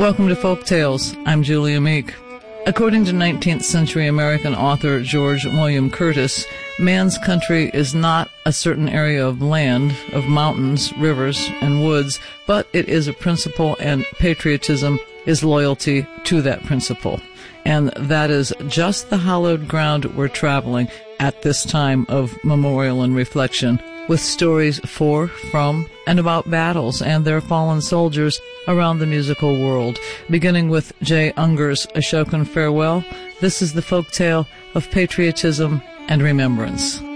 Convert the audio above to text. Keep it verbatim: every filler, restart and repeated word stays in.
Welcome to Folk Tales. I'm Julia Meek. According to nineteenth century American author George William Curtis, man's country is not a certain area of land, of mountains, rivers, and woods, but it is a principle, and patriotism is loyalty to that principle. And that is just the hallowed ground we're traveling at this time of memorial and reflection, with stories for, from, and about battles and their fallen soldiers around the musical world. Beginning with Jay Unger's Ashokan Farewell, this is the folk tale of patriotism and remembrance.